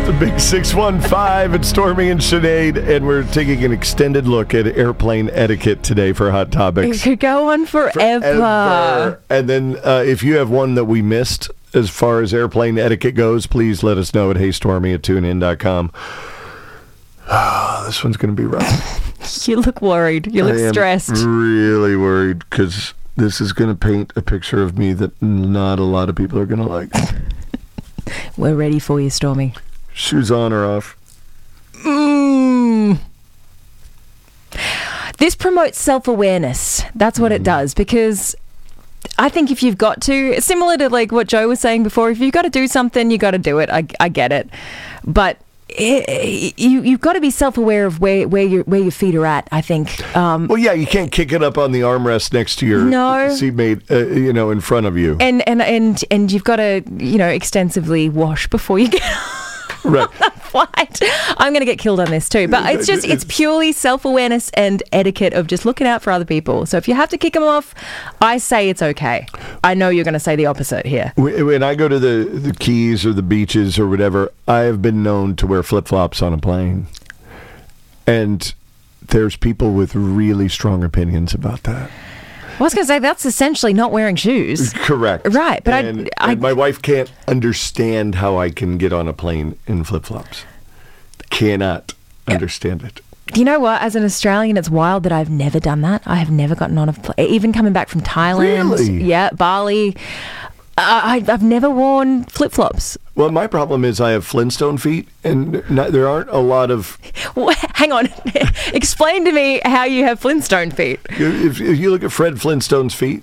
The Big 615, it's Stormy and Sinead, and we're taking an extended look at airplane etiquette today for Hot Topics. It could go on forever. And then if you have one that we missed as far as airplane etiquette goes, please let us know at heystormy@tunein.com. This one's going to be rough. You look worried. You look stressed. Really worried because this is going to paint a picture of me that not a lot of people are going to like. We're ready for you, Stormy. Shoes on or off? This promotes self-awareness. That's what it does, because I think if you've got to, similar to like what Joe was saying before, if you've got to do something, you got to do it. I get it. But you've got to be self-aware of where your feet are at, I think. Well, yeah, you can't kick it up on the armrest next to your seatmate, in front of you. And you've got to, extensively wash before you get right. flight. I'm going to get killed on this too. But it's purely self-awareness and etiquette of just looking out for other people. So if you have to kick them off, I say it's okay. I know you're going to say the opposite here. When I go to the Keys or the beaches or whatever, I have been known to wear flip-flops on a plane. And there's people with really strong opinions about that. I was going to say, that's essentially not wearing shoes. Correct. Right. But and my wife can't understand how I can get on a plane in flip-flops. Cannot understand it. You know what? As an Australian, it's wild that I've never done that. I have never gotten on a plane. Even coming back from Thailand. Really? Yeah, Bali. I've never worn flip-flops. Well, my problem is I have Flintstone feet, and there aren't a lot of... Hang on. Explain to me how you have Flintstone feet. If you look at Fred Flintstone's feet,